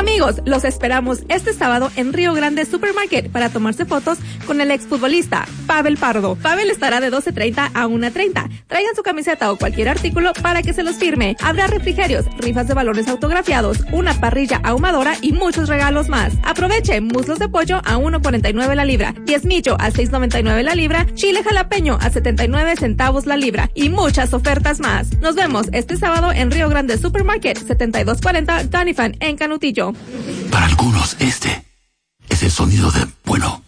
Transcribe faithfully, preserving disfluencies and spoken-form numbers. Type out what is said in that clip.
Amigos, los esperamos este sábado en Río Grande Supermarket para tomarse fotos con el exfutbolista Pavel Pardo. Pavel estará de doce treinta a una treinta. Traigan su camiseta o cualquier artículo para que se los firme. Habrá refrigerios, rifas de balones autografiados, una parrilla ahumadora y muchos regalos más. Aproveche muslos de pollo a uno cuarenta y nueve la libra, diezmillo a seis noventa y nueve la libra, chile jalapeño a setenta y nueve centavos la libra y muchas ofertas más. Nos vemos este sábado en Río Grande Supermarket, setenta y dos cuarenta Doniphan en Canutillo. Para algunos este es el sonido de, bueno,